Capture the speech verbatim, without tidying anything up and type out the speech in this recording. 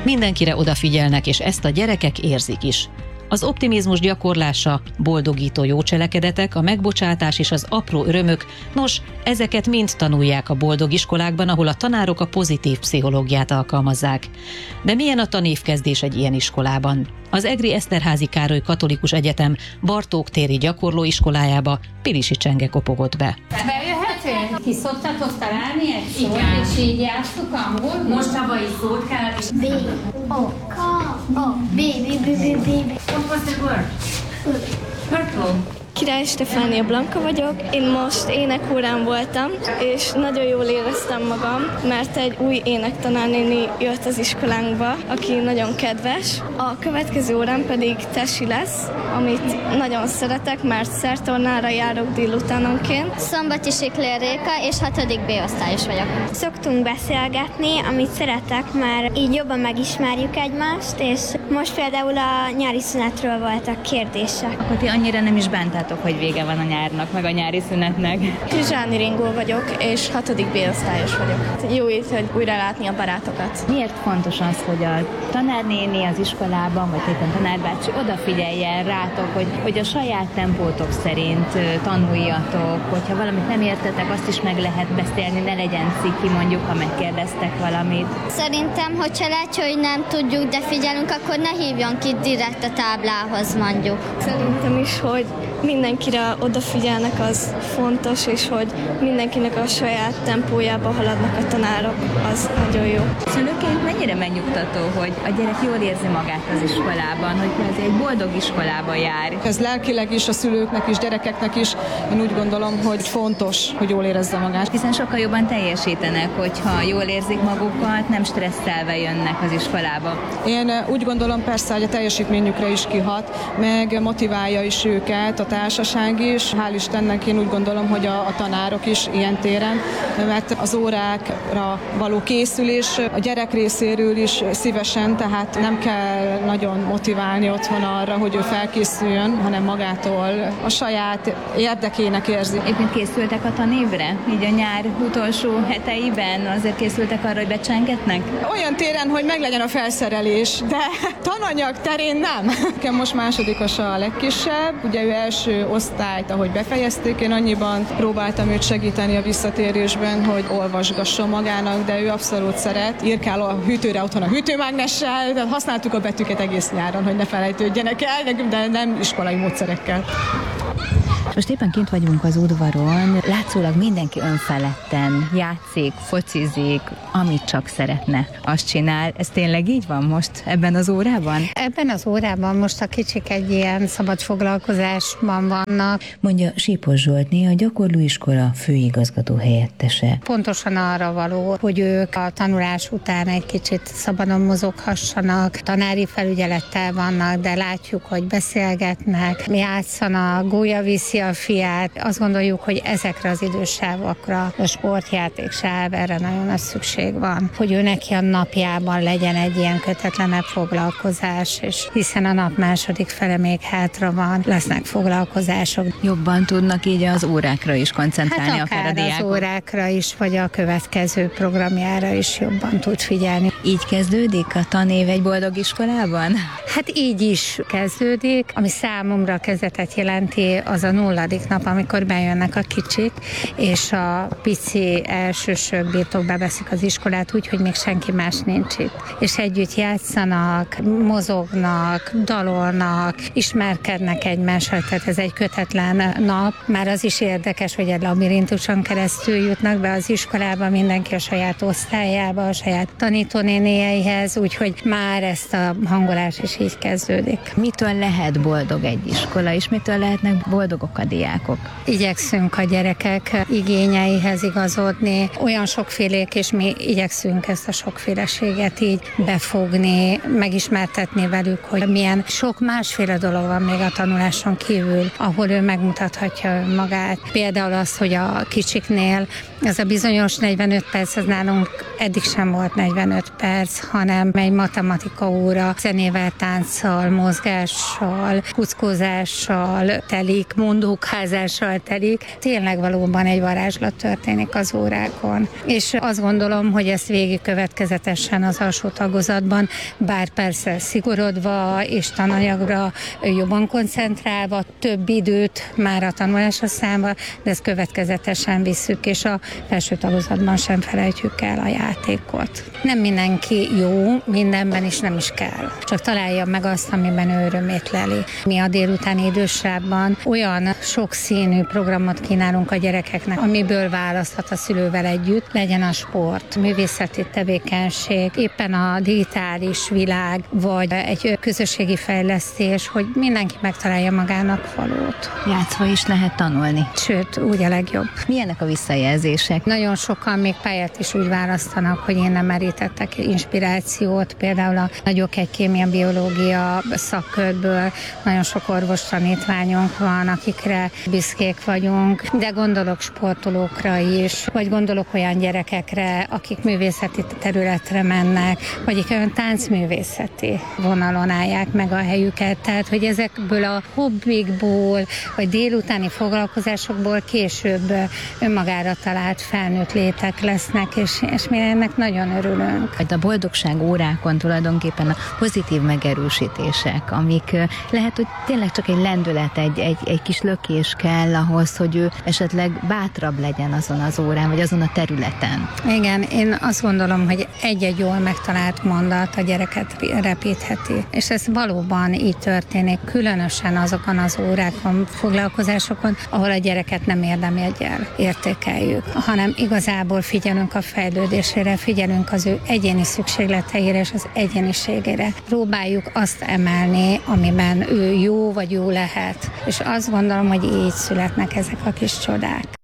Mindenkire odafigyelnek, és ezt a gyerekek érzik is. Az optimizmus gyakorlása, boldogító jó cselekedetek, a megbocsátás és az apró örömök, nos, ezeket mind tanulják a boldog iskolákban, ahol a tanárok a pozitív pszichológiát alkalmazzák. De milyen a tanévkezdés egy ilyen iskolában? Az Egri Eszterházy Károly Katolikus Egyetem Bartók téri gyakorlóiskolájába Pilisi Csenge kopogott be. Bejöhetünk? Ki szoktatok találni egy szót, és így játsszuk angol? Most tavalyi szót kell. B, O, K, O, B, B, B, B, B, B. What was the word? Purple. Király Stefánia Blanka vagyok, én most énekórán voltam, és nagyon jól éreztem magam, mert egy új énektanárnéni jött az iskolánkba, aki nagyon kedves. A következő órán pedig tesi lesz, amit nagyon szeretek, mert szertornára járok délutánonként. Szombati Siklér Réka, és hatodik B osztályos vagyok. Szoktunk beszélgetni, amit szeretek, mert így jobban megismerjük egymást, és most például a nyári szünetről voltak kérdések. Akkor ti annyira nem is bántátok, hogy vége van a nyárnak, meg a nyári szünetnek. Zsáni Ringó vagyok, és hatodik B osztályos vagyok. Jó itt, hogy újra látni a barátokat. Miért fontos az, hogy a tanárnéni az iskolában, vagy éppen tanárbácsi odafigyeljen rátok, hogy, hogy a saját tempótok szerint tanuljatok, hogyha valamit nem értetek, azt is meg lehet beszélni, ne legyen ciki mondjuk, ha megkérdeztek valamit. Szerintem, hogyha látja, hogy nem tudjuk, de figyelünk, akkor ne hívjon ki direkt a táblához mondjuk. Szerintem is, hogy mindenkire odafigyelnek, az fontos, és hogy mindenkinek a saját tempójába haladnak a tanárok, az nagyon jó. Szülőként mennyire megnyugtató, hogy a gyerek jól érzi magát az iskolában, hogy ez egy boldog iskolába jár. Ez lelkileg is, a szülőknek is, gyerekeknek is, én úgy gondolom, hogy fontos, hogy jól érezze magát. Hiszen sokkal jobban teljesítenek, hogyha jól érzik magukat, nem stresszelve jönnek az iskolába. Én úgy gondolom persze, hogy a teljesítményükre is kihat, meg motiválja is őket, a társaság is. Hál' Istennek én úgy gondolom, hogy a, a tanárok is ilyen téren, mert az órákra való készülés a gyerek részéről is szívesen, tehát nem kell nagyon motiválni otthon arra, hogy ő felkészüljön, hanem magától a saját érdekének érzi. Éppen készültek a tanévre? Így a nyár utolsó heteiben azért készültek arra, hogy becsengetnek? Olyan téren, hogy meglegyen a felszerelés, de tananyag terén nem. Nekem most másodikos a legkisebb, ugye ő első osztályt, ahogy befejezték, én annyiban próbáltam őt segíteni a visszatérésben, hogy olvasgasson magának, de ő abszolút szeret. Írkál a hűtőre otthon a hűtőmágnessel, de használtuk a betűket egész nyáron, hogy ne felejtődjenek el, de nem iskolai módszerekkel. Most éppen kint vagyunk az udvaron, látszólag mindenki önfeledten játszik, focizik, amit csak szeretne, azt csinál. Ez tényleg így van most ebben az órában? Ebben az órában most a kicsik egy ilyen szabad foglalkozásban vannak. Mondja Sípos Zsoltné, a gyakorlóiskola főigazgató helyettese. Pontosan arra való, hogy ők a tanulás után egy kicsit szabadon mozoghassanak, tanári felügyelettel vannak, de látjuk, hogy beszélgetnek, játszanak, gólya viszi a fiát. Azt gondoljuk, hogy ezekre az idősávokra a sportjáték sáv, erre nagyon nagy szükség van, hogy ő neki a napjában legyen egy ilyen kötetlenebb foglalkozás, és hiszen a nap második fele még hátra van, lesznek foglalkozások. Jobban tudnak így az órákra is koncentrálni, hát akár a diákok. Az órákra is, vagy a következő programjára is jobban tud figyelni. Így kezdődik a tanév egy boldog iskolában? Hát így is kezdődik, ami számomra kezdetet jelenti, az a nulladik nap, amikor bejönnek a kicsik, és a pici elsősök birtokba veszik az iskolát úgy, hogy még senki más nincs itt. És együtt játszanak, mozognak, dalolnak, ismerkednek egymással, tehát ez egy kötetlen nap. Már az is érdekes, hogy egy labirintuson keresztül jutnak be az iskolába, mindenki a saját osztályába, a saját tanítónénieihez, úgyhogy már ezt a hangolás is így kezdődik. Mitől lehet boldog egy iskola, és mitől lehetnek boldogok a diákok? Igyekszünk a gyerekek igényeihez igazodni, olyan sokfélék, és mi igyekszünk ezt a sokféleséget így befogni, megismertetni velük, hogy milyen sok másféle dolog van még a tanuláson kívül, ahol ő megmutathatja önmagát. Például az, hogy a kicsiknél ez a bizonyos negyvenöt perc, az nálunk eddig sem volt negyvenöt perc, hanem egy matematika óra zenével, tánccal, mozgással, kuckózással telik, mondókázással telik. Tényleg valóban egy varázslat történik az órákon. És azt gondolom, hogy ezt végig következetesen az alsó tagozatban, bár persze szigorodva és tananyagra jobban koncentrálva, több időt már a tanulásra számba, de ezt következetesen visszük, és a felső tagozatban sem felejtjük el a játékot. Nem mindenki jó, mindenben is nem is kell. Csak találja meg azt, amiben ő örömét leli. Mi a délutáni idősávban olyan sokszínű programot kínálunk a gyerekeknek, amiből választhat a szülővel együtt, legyen a sport, művészeti tevékenység, éppen a digitális világ, vagy egy közösségi fejlesztés, hogy mindenki megtalálja magának valót. Játszva is lehet tanulni. Sőt, úgy a legjobb. Milyenek a visszajelzések? Nagyon sokan még pályát is úgy választanak, hogy én nem merítettek inspirációt, például a nagyok egy kémia-biológia szakkörből nagyon sok orvostanítványunk van, akikre büszkék vagyunk, de gondolok sportolókra is, vagy gondolok olyan gyerekekre, akik művészeti területre mennek, vagy akik olyan táncművészeti vonalon állják meg a helyüket, tehát hogy ezekből a hobbikból, vagy délutáni foglalkozásokból később önmagára talált felnőtt létek lesznek, és, és mi ennek nagyon örülünk. A boldogság órákon tulajdonképpen a pozitív megerősítések, amik lehet, hogy tényleg csak egy lendület, egy, egy, egy kis lökés kell ahhoz, hogy ő esetleg bátrabb legyen azon az órán, vagy azon a területen. Igen, én azt gondolom, hogy egy-egy jól megtalált mondat a gyereket repítheti. És ez valóban így történik, különösen azokon az órákon, foglalkozásokon, ahol a gyereket nem érdemjeggyel értékeljük, hanem igazából figyelünk a fejlődésére, figyelünk az ő egyéni szükségleteire és az egyéniségére. Próbáljuk azt emelni, amiben ő jó vagy jó lehet. És azt gondolom, hogy így születnek ezek a kis csodák.